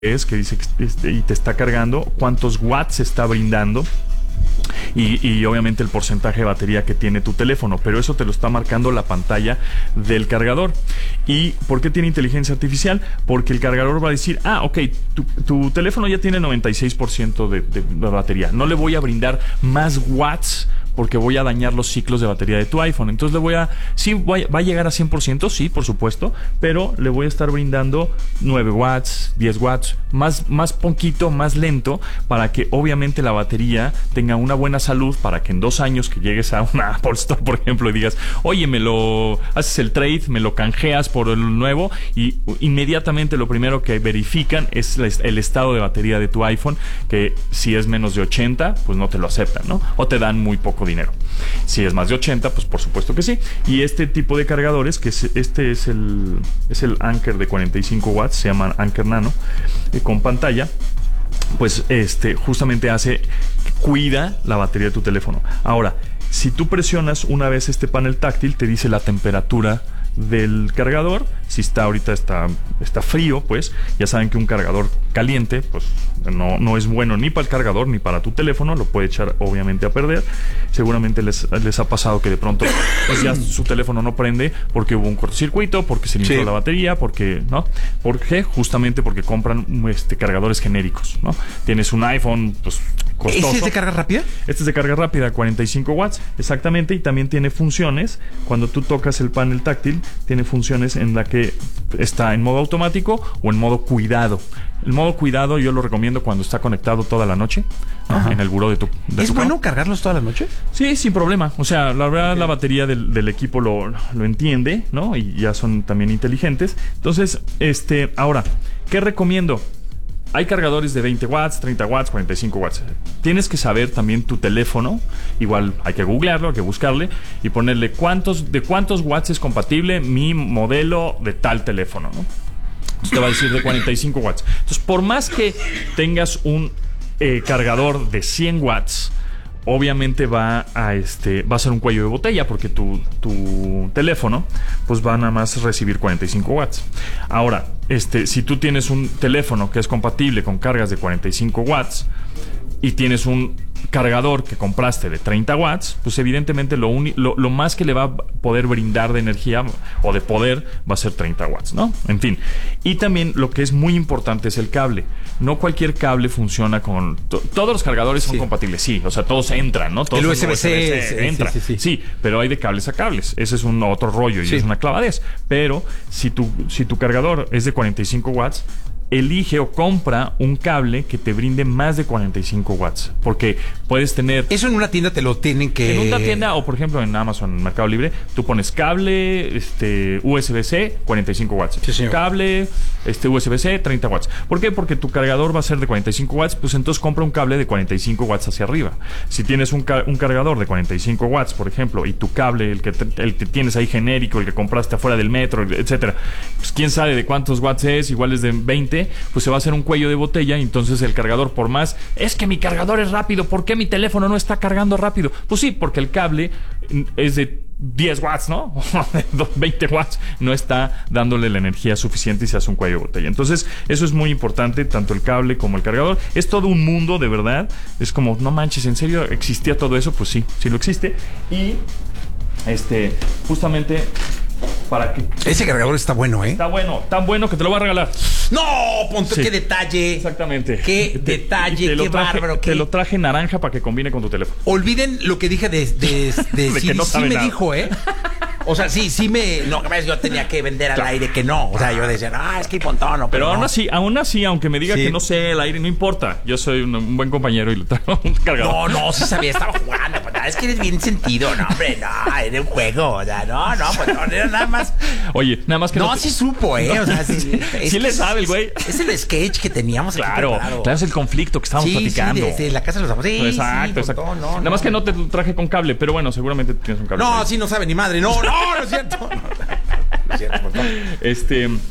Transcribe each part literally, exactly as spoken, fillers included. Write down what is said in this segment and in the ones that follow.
es que dice que este, y te está cargando, cuántos watts está brindando y, y obviamente el porcentaje de batería que tiene tu teléfono, pero eso te lo está marcando la pantalla del cargador. ¿Y por qué tiene inteligencia artificial? Porque el cargador va a decir, ah, ok, tu, tu teléfono ya tiene noventa y seis por ciento de, de, de batería, no le voy a brindar más watts porque voy a dañar los ciclos de batería de tu iPhone. Entonces le voy a... Sí, voy, va a llegar a cien por ciento, sí, por supuesto, pero le voy a estar brindando nueve watts, diez watts, más, más poquito, más lento, para que obviamente la batería tenga una buena salud, para que en dos años que llegues a una Apple Store, por ejemplo, y digas, oye, me lo... haces el trade, me lo canjeas por el nuevo, y inmediatamente lo primero que verifican es el estado de batería de tu iPhone, que si es menos de ochenta, pues no te lo aceptan, ¿no? O te dan muy poco dinero. Si es más de ochenta, pues por supuesto que sí. Y este tipo de cargadores, que es, este es el es el Anker de cuarenta y cinco watts, se llama Anker Nano, eh, con pantalla, pues este justamente hace, cuida la batería de tu teléfono. Ahora, si tú presionas una vez este panel táctil, te dice la temperatura del cargador. Si está ahorita está, está frío, pues ya saben que un cargador caliente pues no, no es bueno ni para el cargador ni para tu teléfono, lo puede echar obviamente a perder. Seguramente les, les ha pasado que de pronto pues ya su teléfono no prende porque hubo un cortocircuito, porque se limpió sí. la batería, porque no, ¿por qué? Justamente porque compran este, cargadores genéricos, ¿no? Tienes un iPhone pues costoso. ¿Este es de carga rápida? Este es de carga rápida, cuarenta y cinco watts, exactamente, y también tiene funciones. Cuando tú tocas el panel táctil, tiene funciones en la que está en modo automático o en modo cuidado. El modo cuidado yo lo recomiendo cuando está conectado toda la noche, ¿no? En el buró de tu de ¿Es tu bueno carro. cargarlos toda la noche? Sí, sin problema. O sea, la verdad, okay. la batería del, del equipo lo, lo entiende, ¿no? Y ya son también inteligentes. Entonces, este, ahora, ¿qué recomiendo? Hay cargadores de veinte watts, treinta watts, cuarenta y cinco watts. Tienes que saber también tu teléfono. Igual hay que googlearlo, hay que buscarle y ponerle cuántos, de cuántos watts es compatible mi modelo de tal teléfono, ¿no? Te va a decir de cuarenta y cinco watts. Entonces, por más que tengas un eh, cargador de cien watts, obviamente va a este va a ser un cuello de botella, porque tu, tu teléfono pues va nada más recibir cuarenta y cinco watts. Ahora, este si tú tienes un teléfono que es compatible con cargas de cuarenta y cinco watts y tienes un cargador que compraste de treinta watts, pues evidentemente lo, uni, lo, lo más que le va a poder brindar de energía o de poder va a ser treinta watts, ¿no? En fin. Y también lo que es muy importante es el cable. No cualquier cable funciona con... To, todos los cargadores son sí. compatibles, sí. O sea, todos entran, ¿no? Todos el U S B C sí, entra. Sí, sí, sí. sí, pero hay de cables a cables. Ese es un otro rollo y sí. es una clavadez. Pero si tu, si tu cargador es de cuarenta y cinco watts, elige o compra un cable que te brinde más de cuarenta y cinco watts, porque puedes tener... Eso en una tienda te lo tienen que... En una tienda, o por ejemplo en Amazon, en Mercado Libre, tú pones cable, este, U S B C, cuarenta y cinco watts. Sí, señor. Cable, este, U S B C, treinta watts. ¿Por qué? Porque tu cargador va a ser de cuarenta y cinco watts, pues entonces compra un cable de cuarenta y cinco watts hacia arriba. Si tienes un, ca un cargador de cuarenta y cinco watts, por ejemplo, y tu cable, el que, te, el que tienes ahí genérico, el que compraste afuera del metro, etcétera, pues quién sabe de cuántos watts es, igual es de veinte, pues se va a hacer un cuello de botella. Y entonces el cargador, por más, es que mi cargador es rápido, ¿por qué mi teléfono no está cargando rápido? Pues sí, porque el cable es de diez watts, ¿no? veinte watts, no está dándole la energía suficiente y se hace un cuello de botella. Entonces eso es muy importante, tanto el cable como el cargador. Es todo un mundo, de verdad. Es como, no manches, ¿en serio existía todo eso? Pues sí, sí lo existe. Y este, justamente... para que... Ese cargador está bueno, ¿eh? Está bueno, tan bueno que te lo voy a regalar. ¡No! Ponte, sí. ¡Qué detalle! Exactamente. ¡Qué te, detalle! Te ¡Qué traje, bárbaro! Te qué... lo traje naranja para que combine con tu teléfono. Olviden lo que dije de... de, de, de de sí, que no sí sabe me nada. dijo, ¿eh? O sea, sí, sí me... No, ves, yo tenía que vender al claro. aire que no. O sea, yo decía, ah, es que Pontón, no. Pero no. aún así, aún así, aunque me diga sí. que no sé el aire, no importa. Yo soy un, un buen compañero y le traigo un cargador. No, no, sí sabía, estaba jugando. Es que eres bien sentido, no, hombre, no, era un juego. O sea, no, no, pues no, era nada más... Oye, nada más que... No, no te... sí supo, ¿eh? No. O sea, sí, es, sí le sabe el güey. Es el sketch que teníamos claro, aquí. Claro, claro, es el conflicto que estábamos sí, platicando. Sí, de, de la casa de los amos. Sí, exacto, sí, exacto. No, no, nada más no. que no te traje con cable, pero bueno, seguramente tienes un cable. No, sí, no sabe ni madre. No, no, no es cierto. No, no es cierto, por favor. Este...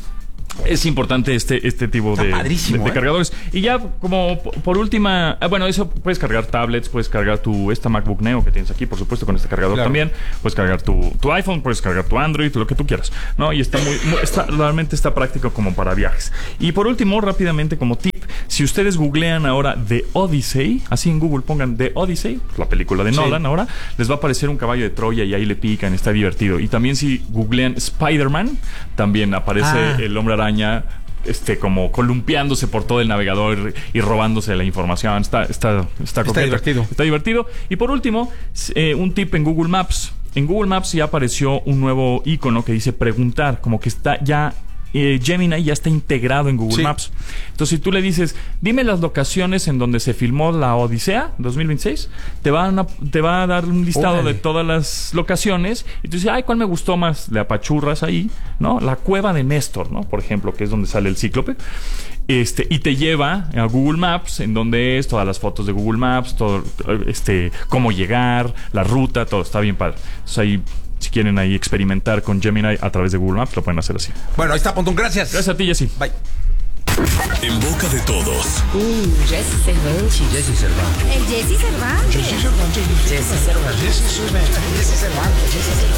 Es importante este, este tipo de, de, de ¿eh? cargadores. Y ya como por última, ah, bueno, eso puedes cargar tablets, puedes cargar tu esta MacBook Neo que tienes aquí, por supuesto, con este cargador claro. también. Puedes cargar tu, tu iPhone, puedes cargar tu Android, lo que tú quieras, ¿no? Y está muy, muy está, realmente está práctico como para viajes. Y por último, rápidamente como tip, si ustedes googlean ahora The Odyssey, así en Google pongan The Odyssey, la película de Nolan sí. ahora, les va a aparecer un caballo de Troya y ahí le pican, está divertido. Y también si googlean Spider-Man, también aparece ah. el hombre araña este como columpiándose por todo el navegador y robándose la información. Está, está, está, está divertido. Está divertido. Y por último, eh, un tip en Google Maps. En Google Maps ya apareció un nuevo icono que dice preguntar, como que está ya Eh, Gemini ya está integrado en Google sí. Maps. Entonces, si tú le dices, dime las locaciones en donde se filmó la Odisea dos mil veintiséis, te va a, una, te va a dar un listado Órale. de todas las locaciones. Y tú dices, ay, ¿cuál me gustó más? Le apachurras ahí, ¿no? La cueva de Néstor, ¿no? Por ejemplo, que es donde sale el cíclope. Este, y te lleva a Google Maps, en donde es todas las fotos de Google Maps, todo, este, cómo llegar, la ruta, todo. Está bien padre. Entonces, ahí, si quieren ahí experimentar con Gemini a través de Google Maps, lo pueden hacer así. Bueno, ahí está, Pontón. Gracias. Gracias a ti, Jessy. Bye. En boca de todos. Uh, Jessy Cervantes. Jessy Cervantes. El Jessy Cervantes. Jessy Cervantes. Jessy Cervantes. Jessy Cervantes.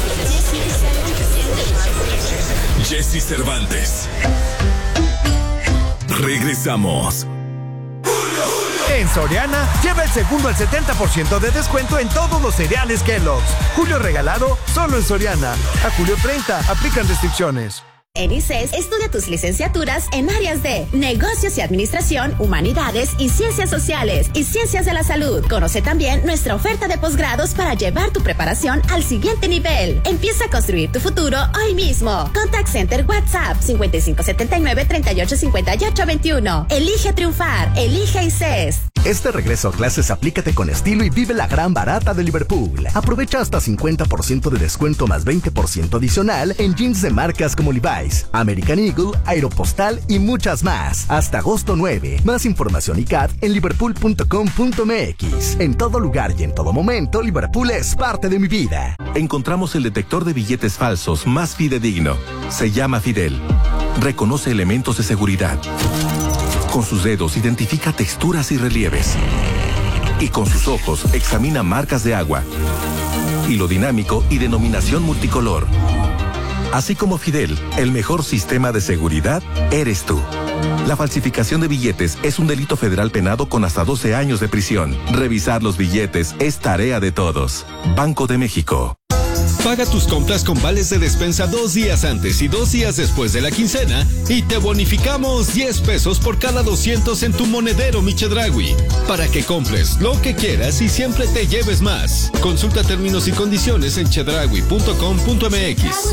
Jessy Cervantes. Regresamos. En Soriana, lleva el segundo al setenta por ciento de descuento en todos los cereales Kellogg's. Julio regalado, solo en Soriana. A julio treinta, aplican restricciones. En I C E S, estudia tus licenciaturas en áreas de Negocios y Administración, Humanidades y Ciencias Sociales y Ciencias de la Salud. Conoce también nuestra oferta de posgrados para llevar tu preparación al siguiente nivel. Empieza a construir tu futuro hoy mismo. Contact Center WhatsApp cincuenta y cinco setenta y nueve treinta y ocho cincuenta y ocho veintiuno. Elige triunfar. Elige I C E S. Este regreso a clases aplícate con estilo y vive la gran barata de Liverpool. Aprovecha hasta cincuenta por ciento de descuento más veinte por ciento adicional en jeans de marcas como Levi's, American Eagle, Aeropostal y muchas más. Hasta agosto nueve. Más información y C A T en liverpool punto com punto m x. En todo lugar y en todo momento, Liverpool es parte de mi vida. Encontramos el detector de billetes falsos más fidedigno. Se llama Fidel. Reconoce elementos de seguridad. Con sus dedos identifica texturas y relieves. Y con sus ojos examina marcas de agua, hilo dinámico y denominación multicolor. Así como Fidel, el mejor sistema de seguridad eres tú. La falsificación de billetes es un delito federal penado con hasta doce años de prisión. Revisar los billetes es tarea de todos. Banco de México. Paga tus compras con vales de despensa dos días antes y dos días después de la quincena y te bonificamos diez pesos por cada doscientos en tu monedero Mi Chedraui, para que compres lo que quieras y siempre te lleves más. Consulta términos y condiciones en chedraui punto com punto m x.